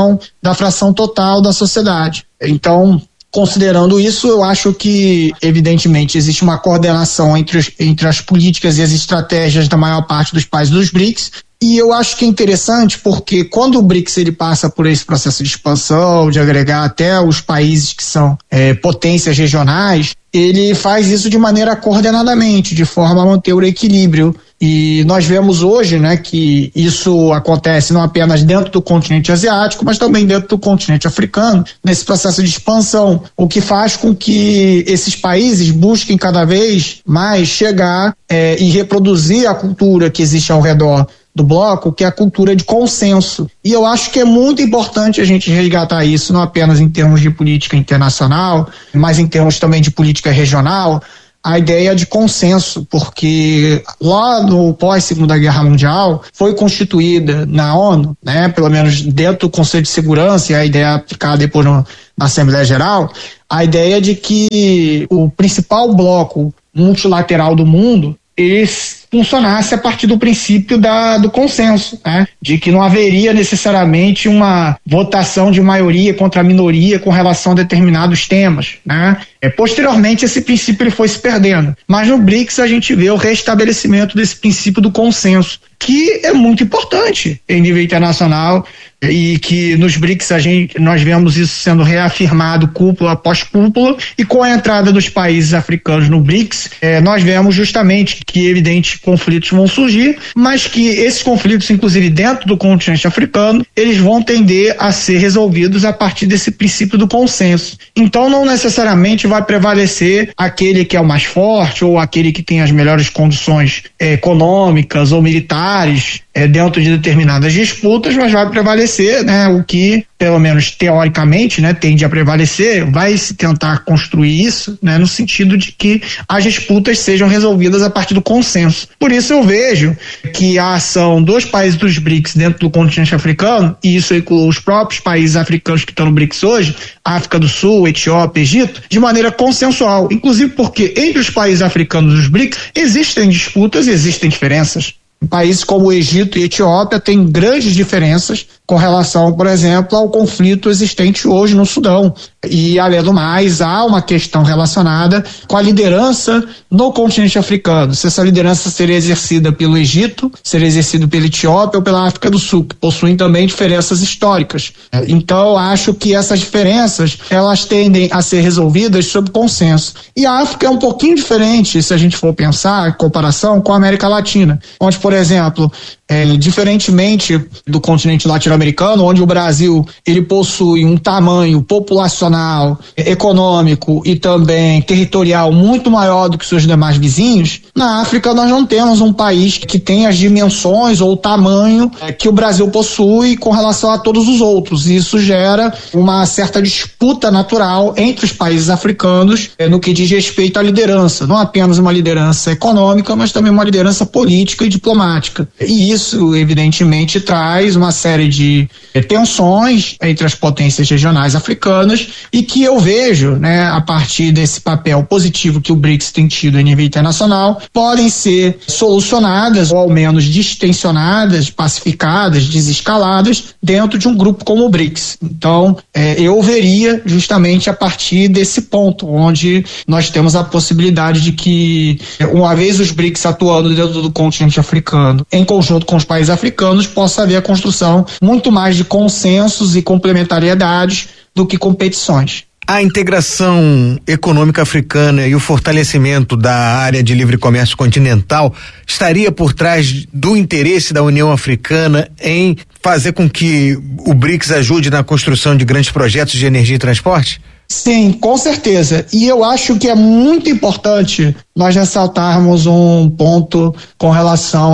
da fração total da sociedade. Então, considerando isso, eu acho que, evidentemente, existe uma coordenação entre as políticas e as estratégias da maior parte dos países dos BRICS, e eu acho que é interessante porque quando o BRICS ele passa por esse processo de expansão, de agregar até os países que são potências regionais, ele faz isso de maneira coordenadamente, de forma a manter o equilíbrio. E nós vemos hoje, né, que isso acontece não apenas dentro do continente asiático, mas também dentro do continente africano, nesse processo de expansão, o que faz com que esses países busquem cada vez mais chegar e reproduzir a cultura que existe ao redor do bloco, que é a cultura de consenso. E eu acho que é muito importante a gente resgatar isso, não apenas em termos de política internacional, mas em termos também de política regional, a ideia de consenso, porque lá no pós-Segunda Guerra Mundial foi constituída na ONU, né, pelo menos dentro do Conselho de Segurança, e a ideia aplicada depois na Assembleia Geral, a ideia de que o principal bloco multilateral do mundo funcionasse a partir do princípio do consenso, né? De que não haveria necessariamente uma votação de maioria contra a minoria com relação a determinados temas, né? Posteriormente esse princípio ele foi se perdendo, mas no BRICS a gente vê o restabelecimento desse princípio do consenso, que é muito importante em nível internacional, e que nos BRICS nós vemos isso sendo reafirmado cúpula após cúpula, e com a entrada dos países africanos no BRICS, nós vemos justamente que evidente conflitos vão surgir, mas que esses conflitos, inclusive dentro do continente africano, eles vão tender a ser resolvidos a partir desse princípio do consenso. Então não necessariamente vai prevalecer aquele que é o mais forte ou aquele que tem as melhores condições econômicas ou militares dentro de determinadas disputas, mas vai prevalecer, né, o que, pelo menos teoricamente, né, tende a prevalecer, vai se tentar construir isso, né, no sentido de que as disputas sejam resolvidas a partir do consenso. Por isso eu vejo que a ação dos países dos BRICS dentro do continente africano, e isso inclui os próprios países africanos que estão no BRICS hoje, África do Sul, Etiópia, Egito, de maneira consensual, inclusive porque entre os países africanos dos BRICS existem disputas e existem diferenças. Países como o Egito e a Etiópia têm grandes diferenças com relação, por exemplo, ao conflito existente hoje no Sudão. E, além do mais, há uma questão relacionada com a liderança no continente africano. Se essa liderança seria exercida pelo Egito, seria exercida pela Etiópia ou pela África do Sul, que possuem também diferenças históricas. Então, acho que essas diferenças, elas tendem a ser resolvidas sob consenso. E a África é um pouquinho diferente, se a gente for pensar, em comparação com a América Latina, onde, por exemplo, diferentemente do continente latino-americano, onde o Brasil ele possui um tamanho populacional, econômico e também territorial muito maior do que seus demais vizinhos, na África nós não temos um país que tenha as dimensões ou o tamanho que o Brasil possui com relação a todos os outros. E isso gera uma certa disputa natural entre os países africanos no que diz respeito à liderança, não apenas uma liderança econômica, mas também uma liderança política e diplomática. E isso, evidentemente, traz uma série de tensões entre as potências regionais africanas e que eu vejo, né, a partir desse papel positivo que o BRICS tem tido a nível internacional, podem ser solucionadas ou ao menos distensionadas, pacificadas, desescaladas dentro de um grupo como o BRICS. Então, eu veria justamente a partir desse ponto, onde nós temos a possibilidade de que, uma vez os BRICS atuando dentro do continente africano, em conjunto com os países africanos, possa haver a construção muito mais de consensos e complementariedades do que competições. A integração econômica africana e o fortalecimento da área de livre comércio continental estaria por trás do interesse da União Africana em fazer com que o BRICS ajude na construção de grandes projetos de energia e transporte? Sim, com certeza. E eu acho que é muito importante nós ressaltarmos um ponto com relação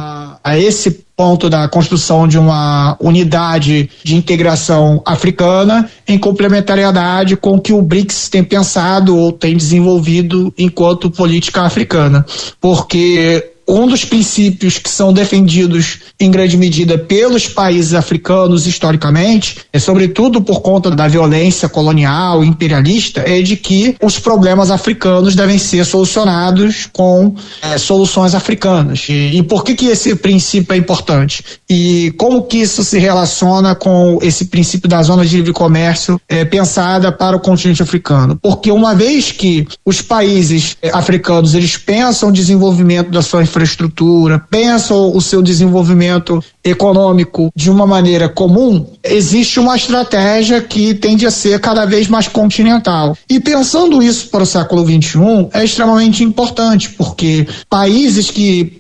a esse ponto da construção de uma unidade de integração africana em complementariedade com o que o BRICS tem pensado ou tem desenvolvido enquanto política africana. Porque um dos princípios que são defendidos em grande medida pelos países africanos historicamente, sobretudo por conta da violência colonial e imperialista, é de que os problemas africanos devem ser solucionados com soluções africanas. E por que esse princípio é importante? E como que isso se relaciona com esse princípio da zona de livre comércio pensada para o continente africano? Porque uma vez que os países africanos eles pensam o desenvolvimento da sua infraestrutura, pensam o seu desenvolvimento econômico de uma maneira comum, existe uma estratégia que tende a ser cada vez mais continental. E pensando isso para o século XXI é extremamente importante, porque países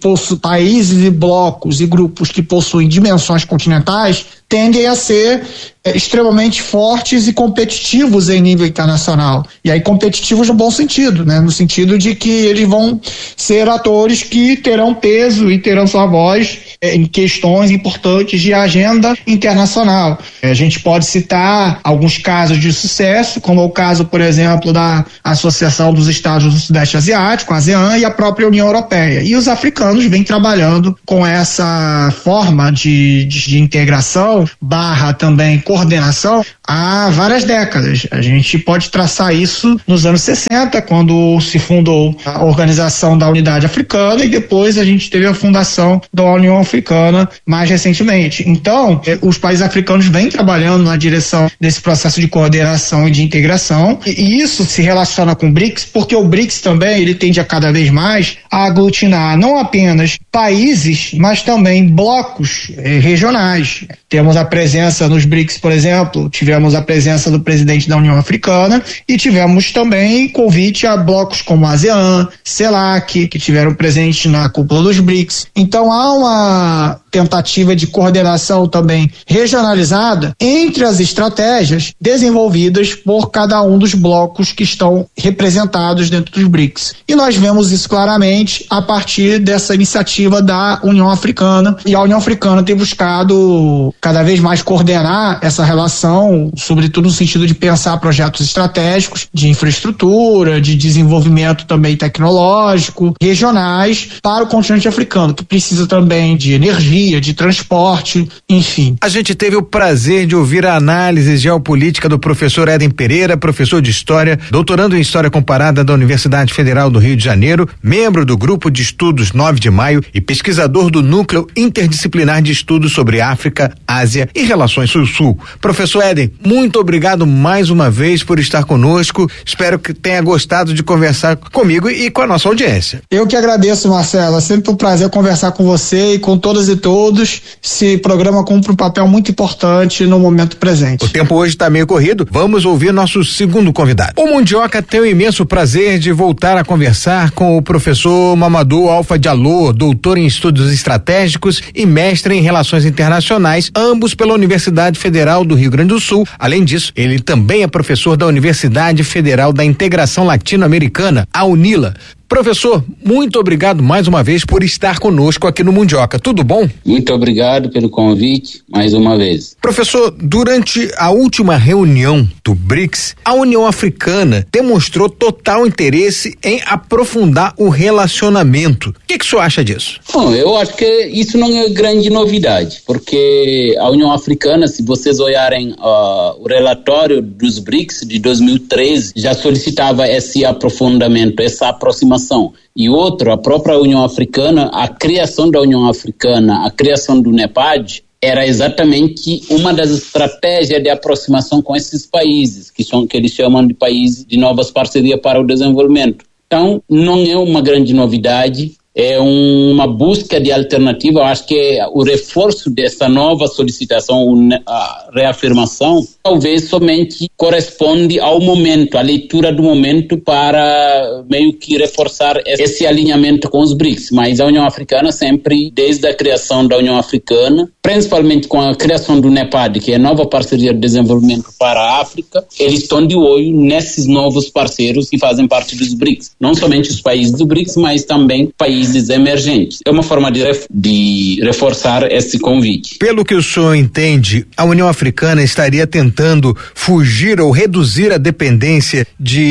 e blocos e grupos que possuem dimensões continentais tendem a ser extremamente fortes e competitivos em nível internacional. E aí competitivos no bom sentido, né? No sentido de que eles vão ser atores que terão peso e terão sua voz em questões importantes de agenda internacional. A gente pode citar alguns casos de sucesso, como o caso, por exemplo, da Associação dos Estados do Sudeste Asiático, a ASEAN, e a própria União Europeia. E os africanos vêm trabalhando com essa forma de integração / também coordenação há várias décadas. A gente pode traçar isso nos anos 60, quando se fundou a Organização da Unidade Africana, e depois a gente teve a fundação da União Africana mais recentemente. Então, os países africanos vêm trabalhando na direção desse processo de coordenação e de integração, e isso se relaciona com o BRICS, porque o BRICS também ele tende a cada vez mais a aglutinar não apenas países, mas também blocos regionais. Temos a presença nos BRICS, por exemplo, tivemos a presença do presidente da União Africana e tivemos também convite a blocos como a ASEAN, CELAC, que tiveram presente na cúpula dos BRICS. Então há uma tentativa de coordenação também regionalizada entre as estratégias desenvolvidas por cada um dos blocos que estão representados dentro dos BRICS. E nós vemos isso claramente a partir dessa iniciativa da União Africana, e a União Africana tem buscado cada vez mais coordenar essa relação, sobretudo no sentido de pensar projetos estratégicos de infraestrutura, de desenvolvimento também tecnológico, regionais para o continente africano, que precisa também de energia, de transporte, enfim. A gente teve o prazer de ouvir a análise geopolítica do professor Éden Pereira, professor de História, doutorando em História Comparada da Universidade Federal do Rio de Janeiro, membro do Grupo de Estudos 9 de Maio e pesquisador do Núcleo Interdisciplinar de Estudos sobre África, Ásia e Relações Sul-Sul. Professor Éden, muito obrigado mais uma vez por estar conosco. Espero que tenha gostado de conversar comigo e com a nossa audiência. Eu que agradeço, Marcelo. É sempre um prazer conversar com você e com todas e todos. Esse programa cumpre um papel muito importante no momento presente. O tempo hoje está meio corrido. Vamos ouvir nosso segundo convidado. O Mundioca tem o imenso prazer de voltar a conversar com o professor Mamadou Alfa Diallo, doutor em Estudos Estratégicos e mestre em Relações Internacionais, ambos pela Universidade Federal do Rio Grande do Sul. Além disso, ele também é professor da Universidade Federal da Integração Latino-Americana, a UNILA. Professor, muito obrigado mais uma vez por estar conosco aqui no Mundioca. Tudo bom? Muito obrigado pelo convite, mais uma vez. Professor, durante a última reunião do BRICS, a União Africana demonstrou total interesse em aprofundar o relacionamento. O que o senhor acha disso? Bom, eu acho que isso não é grande novidade, porque a União Africana, se vocês olharem o relatório dos BRICS de 2013, já solicitava esse aprofundamento, essa aproximação. E outro, a própria União Africana, a criação da União Africana, a criação do NEPAD, era exatamente uma das estratégias de aproximação com esses países, que eles chamam de países de novas parcerias para o desenvolvimento. Então, não é uma grande novidade, é uma busca de alternativa. Eu acho que o reforço dessa nova solicitação, a reafirmação, talvez somente corresponde ao momento, à leitura do momento, para meio que reforçar esse alinhamento com os BRICS. Mas a União Africana sempre, desde a criação da União Africana, principalmente com a criação do NEPAD, que é a nova parceria de desenvolvimento para a África, eles estão de olho nesses novos parceiros que fazem parte dos BRICS. Não somente os países do BRICS, mas também países emergentes. É uma forma de reforçar esse convite. Pelo que o senhor entende, a União Africana estaria tentando tentando fugir ou reduzir a dependência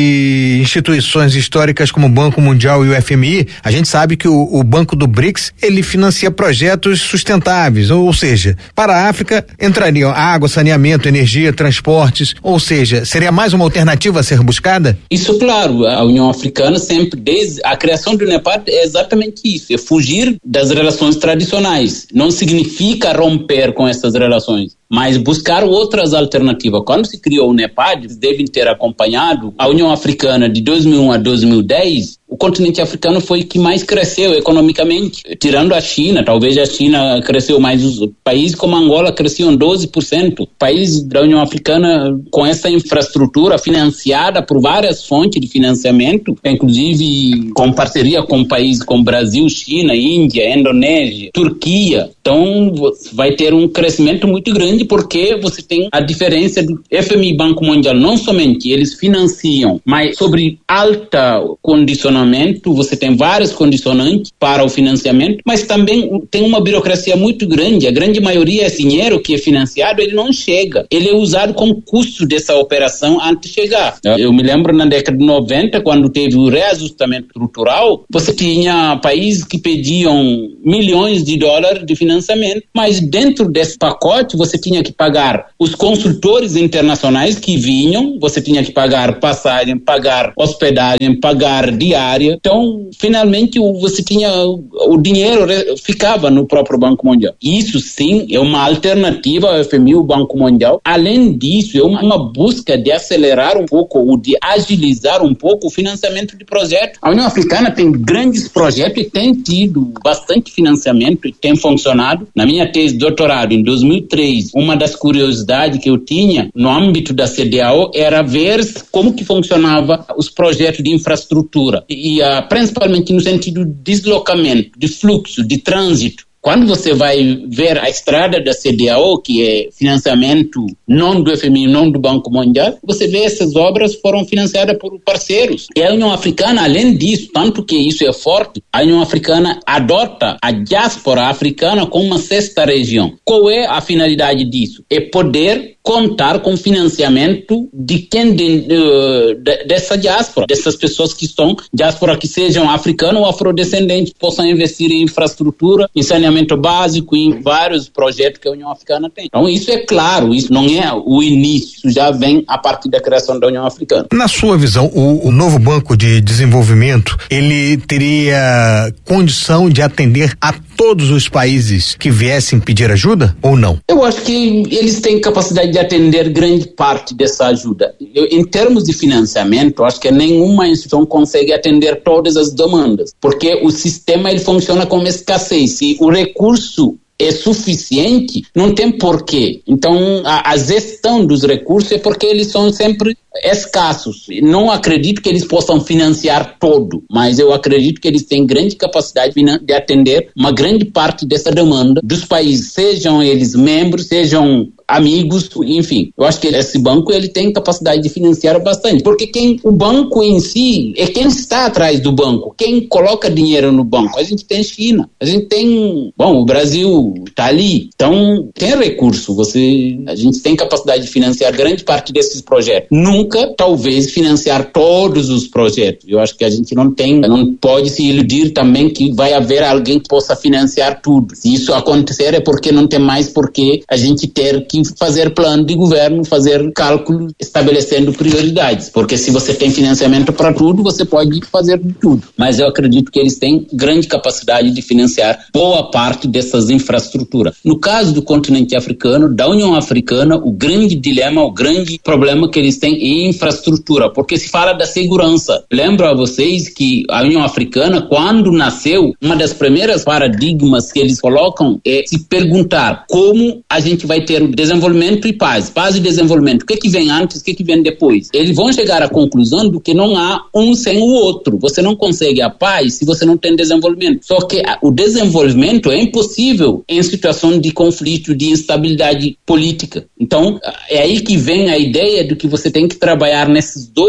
de instituições históricas como o Banco Mundial e o FMI. A gente sabe que o Banco do BRICS, ele financia projetos sustentáveis, ou seja, para a África entrariam água, saneamento, energia, transportes, ou seja, seria mais uma alternativa a ser buscada? Isso, claro, a União Africana sempre, desde a criação do NEPAD, é exatamente isso, é fugir das relações tradicionais. Não significa romper com essas relações, mas buscar outras alternativas. Quando se criou o NEPAD, devem ter acompanhado a União Africana de 2001 a 2010, o continente africano foi o que mais cresceu economicamente, tirando a China. Talvez a China cresceu mais, os países como Angola cresciam 12%. Países da União Africana com essa infraestrutura financiada por várias fontes de financiamento, inclusive com parceria com países como Brasil, China, Índia, Indonésia, Turquia. Então vai ter um crescimento muito grande, porque você tem a diferença do FMI e Banco Mundial. Não somente eles financiam, mas sobre alta condicionamento, você tem várias condicionantes para o financiamento, mas também tem uma burocracia muito grande. A grande maioria é dinheiro que é financiado, ele não chega. Ele é usado como custo dessa operação antes de chegar. Eu me lembro na década de 90, quando teve o reajustamento estrutural, você tinha países que pediam milhões de dólares de financiamento, mas dentro desse pacote você tinha que pagar os consultores internacionais que vinham, você tinha que pagar passagem, pagar hospedagem, pagar diária. Então, finalmente, você tinha o dinheiro ficava no próprio Banco Mundial. Isso sim é uma alternativa ao FMI, o Banco Mundial. Além disso, é uma busca de acelerar um pouco ou de agilizar um pouco o financiamento de projetos. A União Africana tem grandes projetos e tem tido bastante financiamento e tem funcionado. Na minha tese de doutorado, em 2003, uma das curiosidades que eu tinha no âmbito da CDAO era ver como que funcionava os projetos de infraestrutura. E principalmente no sentido de deslocamento, de fluxo, de trânsito. Quando você vai ver a estrada da CDAO, que é financiamento não do FMI, não do Banco Mundial, você vê essas obras foram financiadas por parceiros. E a União Africana, além disso, tanto que isso é forte, a União Africana adota a diáspora africana como uma sexta região. Qual é a finalidade disso? É poder contar com financiamento de quem dessa diáspora, dessas pessoas que estão diáspora, que sejam africanos ou afrodescendentes, possam investir em infraestrutura, em saneamento básico, em vários projetos que a União Africana tem. Então isso é claro, isso não é o início, isso já vem a partir da criação da União Africana. Na sua visão, o novo Banco de Desenvolvimento, ele teria condição de atender a todos os países que viessem pedir ajuda ou não? Eu acho que eles têm capacidade de atender grande parte dessa ajuda. Em termos de financiamento, eu acho que nenhuma instituição consegue atender todas as demandas, porque o sistema ele funciona como escassez. Se o recurso é suficiente, não tem porquê. Então, a gestão dos recursos é porque eles são sempre escassos. Não acredito que eles possam financiar todo, mas eu acredito que eles têm grande capacidade de atender uma grande parte dessa demanda dos países, sejam eles membros, sejam amigos, enfim. Eu acho que esse banco ele tem capacidade de financiar bastante, porque o banco em si é quem está atrás do banco, quem coloca dinheiro no banco. A gente tem China, a gente tem, o Brasil está ali, então tem recurso, a gente tem capacidade de financiar grande parte desses projetos. Nunca, talvez, financiar todos os projetos. Eu acho que a gente não pode se iludir também que vai haver alguém que possa financiar tudo. Se isso acontecer é porque não tem mais porque a gente ter que fazer plano de governo, fazer cálculo, estabelecendo prioridades. Porque se você tem financiamento para tudo, você pode fazer tudo. Mas eu acredito que eles têm grande capacidade de financiar boa parte dessas infraestruturas. No caso do continente africano, da União Africana, o grande dilema, o grande problema que eles têm é infraestrutura, porque se fala da segurança. Lembro a vocês que a União Africana, quando nasceu, uma das primeiras paradigmas que eles colocam é se perguntar como a gente vai ter o desenvolvimento e paz e desenvolvimento. O que vem antes, o que vem depois? Eles vão chegar à conclusão do que não há um sem o outro. Você não consegue a paz se você não tem desenvolvimento. Só que o desenvolvimento é impossível em situação de conflito, de instabilidade política. Então, é aí que vem a ideia de que você tem que trabalhar nesses dois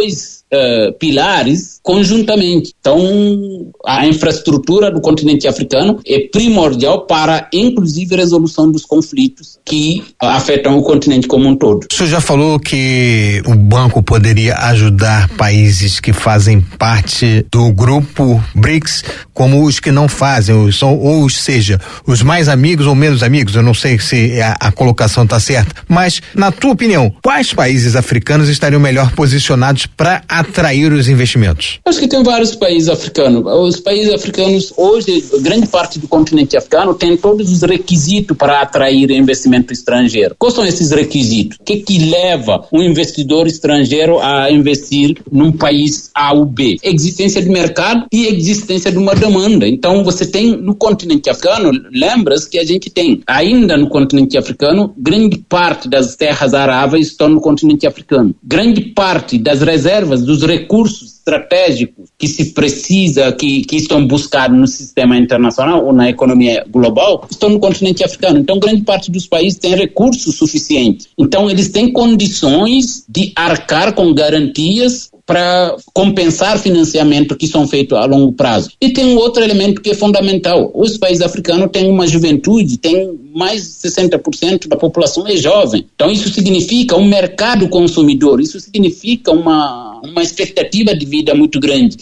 pilares conjuntamente. Então, a infraestrutura do continente africano é primordial para, inclusive, a resolução dos conflitos que afetam o continente como um todo. O senhor já falou que o banco poderia ajudar países que fazem parte do grupo BRICS como os que não fazem, ou seja, os mais amigos ou menos amigos. Eu não sei se a colocação está certa, mas, na tua opinião, quais países africanos estariam melhor posicionados para atrair os investimentos? Acho que tem vários países africanos. Os países africanos, hoje, grande parte do continente africano tem todos os requisitos para atrair investimento estrangeiro. Quais são esses requisitos? O que leva um investidor estrangeiro a investir num país A ou B? Existência de mercado e existência de uma demanda. Então, você tem no continente africano, lembra-se que a gente tem ainda no continente africano, grande parte das terras aráveis estão no continente africano. Grande parte das reservas, dos recursos estratégicos que se precisa, que estão buscados no sistema internacional ou na economia global, estão no continente africano. Então, grande parte dos países tem recursos suficientes. Então, eles têm condições de arcar com garantias para compensar financiamento que são feitos a longo prazo. E tem um outro elemento que é fundamental. Os países africanos têm uma juventude, tem mais de 60% da população é jovem. Então isso significa um mercado consumidor, isso significa uma expectativa de vida muito grande.